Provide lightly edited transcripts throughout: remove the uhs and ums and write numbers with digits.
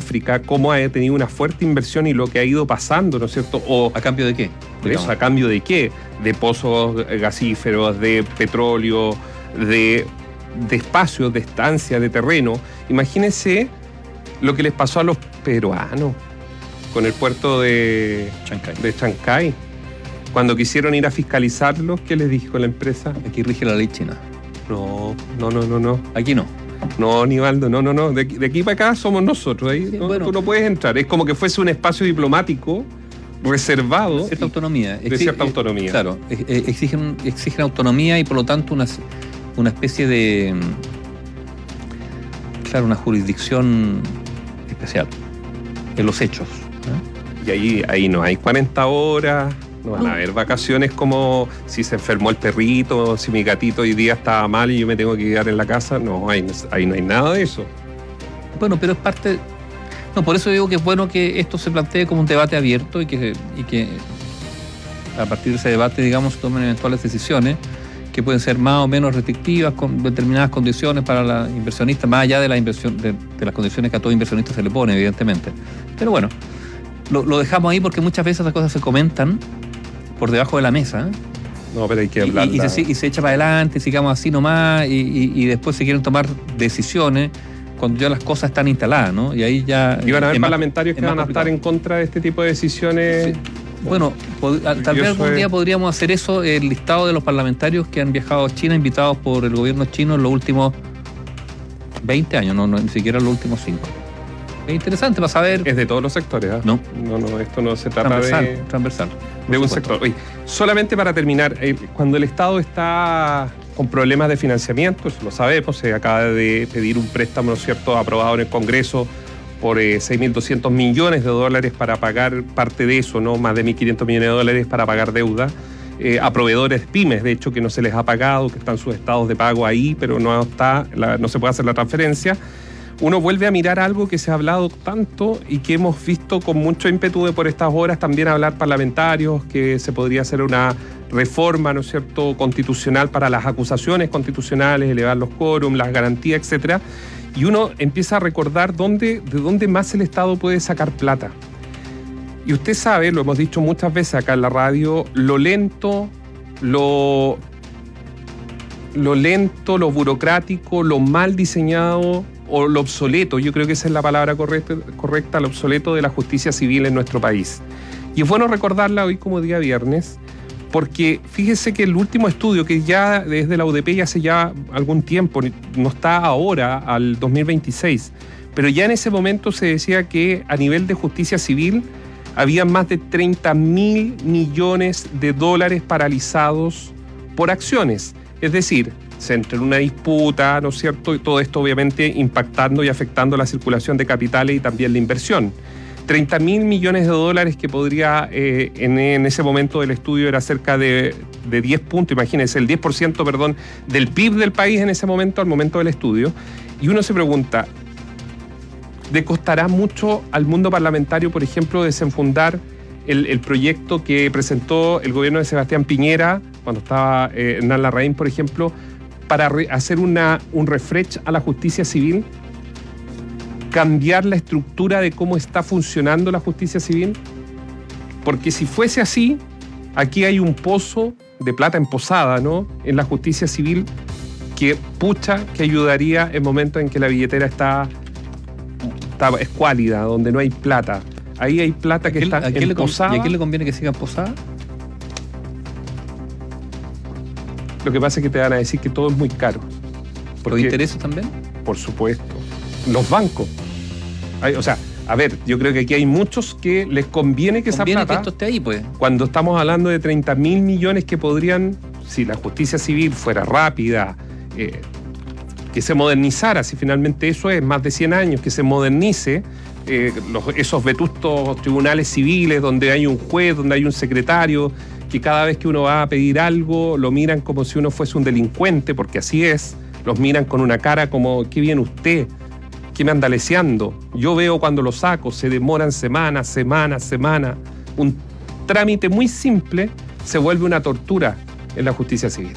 África, cómo ha tenido una fuerte inversión y lo que ha ido pasando, ¿no es cierto? O, ¿a cambio de qué? Eso, ¿a cambio de qué? De pozos gasíferos, de petróleo, de espacios, de estancias, de terreno. Imagínense lo que les pasó a los peruanos con el puerto de Chancay. Cuando quisieron ir a fiscalizarlos, ¿qué les dijo la empresa? Aquí rige la ley china. No. Aquí no. No, Nivaldo, no. De aquí para acá somos nosotros. Ahí Sí, no, bueno. tú no puedes entrar. Es como que fuese un espacio diplomático reservado. Cierta autonomía. De cierta autonomía. Claro, exigen autonomía y por lo tanto una especie de... Claro, una jurisdicción especial en los hechos. Y ahí no hay 40 horas, no van a haber vacaciones como si se enfermó el perrito, si mi gatito hoy día estaba mal y yo me tengo que quedar en la casa. No, ahí no hay nada de eso. Bueno, pero es parte... No, por eso digo que es bueno que esto se plantee como un debate abierto y que a partir de ese debate, digamos, se tomen eventuales decisiones que pueden ser más o menos restrictivas con determinadas condiciones para la inversionista, más allá de la inversión, de las condiciones que a todo inversionista se le pone, evidentemente. Pero bueno, lo dejamos ahí porque muchas veces esas cosas se comentan por debajo de la mesa. No, pero hay que hablar. Y se echa para adelante, sigamos así nomás, y después se quieren tomar decisiones cuando ya las cosas están instaladas, ¿no? Y ahí ya... Y van a haber parlamentarios que van a estar en contra de este tipo de decisiones. Sí. Bueno, tal vez algún día podríamos hacer eso, el listado de los parlamentarios que han viajado a China, invitados por el gobierno chino en los últimos 20 años, no ni siquiera los últimos 5. Es interesante para saber... Es de todos los sectores, ¿eh? No, esto no se trata transversal. De un sector. Oye, solamente para terminar, cuando el Estado está con problemas de financiamiento, eso lo sabemos, se acaba de pedir un préstamo, ¿no es cierto?, aprobado en el Congreso por 6.200 millones de dólares para pagar parte de eso, ¿no? Más de 1.500 millones de dólares para pagar deuda. A proveedores pymes, de hecho, que no se les ha pagado, que están sus estados de pago ahí, pero no se puede hacer la transferencia. Uno vuelve a mirar algo que se ha hablado tanto y que hemos visto con mucho ímpetu por estas horas también hablar parlamentarios, que se podría hacer una reforma, ¿no es cierto?, constitucional para las acusaciones constitucionales, elevar los quórum, las garantías, etcétera. Y uno empieza a recordar de dónde más el Estado puede sacar plata. Y usted sabe, lo hemos dicho muchas veces acá en la radio, lo lento, lo burocrático, lo mal diseñado o lo obsoleto, yo creo que esa es la palabra correcta, lo obsoleto de la justicia civil en nuestro país. Y es bueno recordarla hoy como día viernes, porque fíjese que el último estudio, que ya desde la UDP ya hace ya algún tiempo, no está ahora al 2026, pero ya en ese momento se decía que a nivel de justicia civil había más de 30.000 millones de dólares paralizados por acciones. Es decir, se entra en una disputa, ¿no es cierto? Y todo esto obviamente impactando y afectando la circulación de capitales y también la inversión. 30.000 millones de dólares que podría, en ese momento del estudio era cerca de 10 puntos, imagínense, el 10%, perdón, del PIB del país en ese momento, al momento del estudio. Y uno se pregunta, ¿le costará mucho al mundo parlamentario, por ejemplo, desenfundar el proyecto que presentó el gobierno de Sebastián Piñera, cuando estaba Hernán Larraín, por ejemplo, para hacer un refresh a la justicia civil? ¿Cambiar la estructura de cómo está funcionando la justicia civil? Porque si fuese así, aquí hay un pozo de plata emposada, ¿no?, en la justicia civil que ayudaría en momentos en que la billetera está escuálida, donde no hay plata. Ahí hay plata que está emposada. ¿Y a quién le conviene que siga emposada? Lo que pasa es que te van a decir que todo es muy caro. ¿Los intereses también? Por supuesto. Los bancos. Yo creo que aquí hay muchos que les conviene que esa plata... que esto esté ahí, pues. Cuando estamos hablando de 30.000 millones que podrían, si la justicia civil fuera rápida, que se modernizara, si finalmente eso es más de 100 años, que se modernice, esos vetustos tribunales civiles donde hay un juez, donde hay un secretario, que cada vez que uno va a pedir algo lo miran como si uno fuese un delincuente, porque así es, los miran con una cara como, ¿qué viene usted? ¿Qué me anda leseando? Yo veo cuando lo saco, se demoran semanas. Un trámite muy simple se vuelve una tortura en la justicia civil.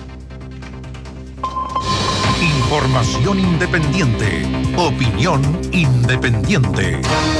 Información independiente. Opinión independiente.